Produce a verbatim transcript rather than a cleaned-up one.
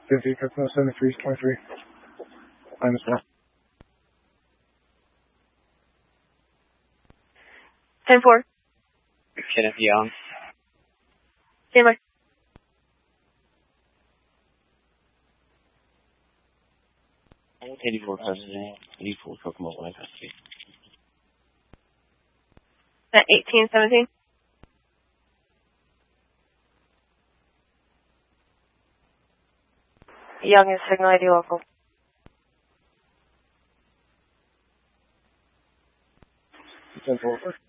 fifty, fifty, seventy-three, twenty-three. Minus one. ten four. Kenneth Young. Stand by. eighty-four President, eighty-four Kokomo Line custody. At eighteen seventeen. Young is signal I D local. ten four.